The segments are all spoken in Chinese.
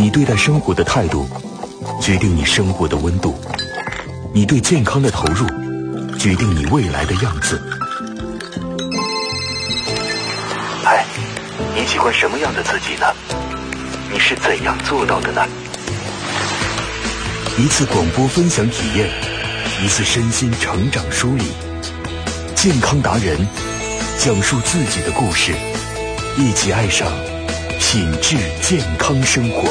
你对待生活的态度决定你生活的温度，你对健康的投入决定你未来的样子。嗨，你喜欢什么样的自己呢？你是怎样做到的呢？一次广播分享体验，一次身心成长梳理，健康达人讲述自己的故事，一起爱上品质健康生活。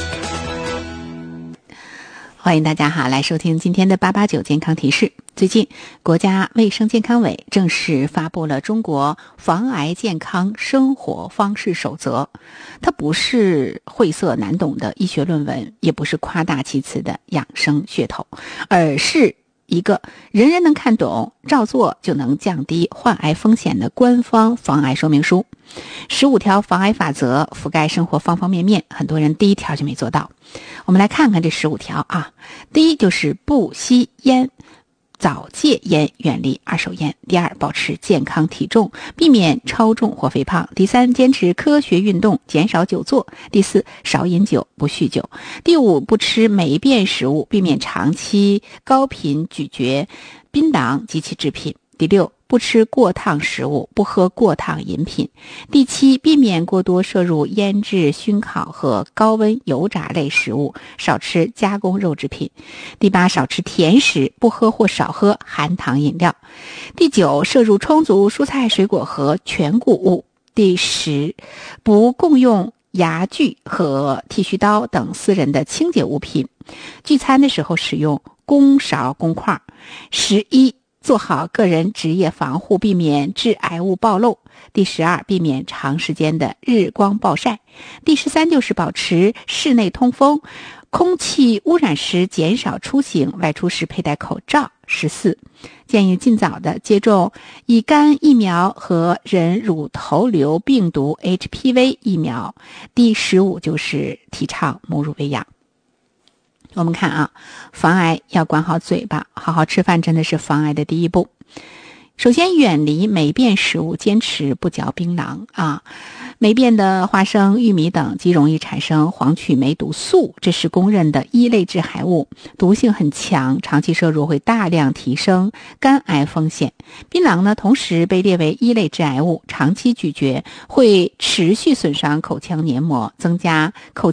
欢迎大家来收听今天的889健康提示。最近国家卫生健康委正式发布了中国防癌健康生活方式守则，它不是晦涩难懂的医学论文，也不是夸大其词的养生噱头，而是一个人人能看懂，照做就能降低患癌风险的官方防癌说明书。15条防癌法则覆盖生活方方面面，很多人第一条就没做到。我们来看看这15条啊。第一就是不吸烟，早戒烟，远离二手烟。第二，保持健康体重，避免超重或肥胖。第三，坚持科学运动，减少久坐。第四，少饮酒，不酗酒。第五，不吃霉变食物，避免长期高频咀嚼槟榔及其制品。第六，不吃过烫食物，不喝过烫饮品。第七，避免过多摄入腌制、熏烤和高温油炸类食物，少吃加工肉制品。第八，少吃甜食，不喝或少喝含糖饮料。第九，摄入充足蔬菜水果和全谷物。第10，不共用牙具和剃须刀等私人的清洁物品。聚餐的时候使用公勺公筷。11，做好个人职业防护，避免致癌物暴露。第12，避免长时间的日光暴晒。第13，就是保持室内通风，空气污染时减少出行，外出时佩戴口罩。14，建议尽早的接种乙肝疫苗和人乳头瘤病毒 HPV 疫苗。第15，就是提倡母乳喂养。我们看啊，防癌要管好嘴巴，好好吃饭真的是防癌的第一步。首先远离霉变食物，坚持不嚼槟榔啊。霉变的花生、玉米等极容易产生黄曲霉毒素，这是公认的一类致癌物，毒性很强，长期摄入会大量提升肝癌风险。槟榔呢，同时被列为一类致癌物，长期咀嚼会持续损伤口腔黏膜，增加口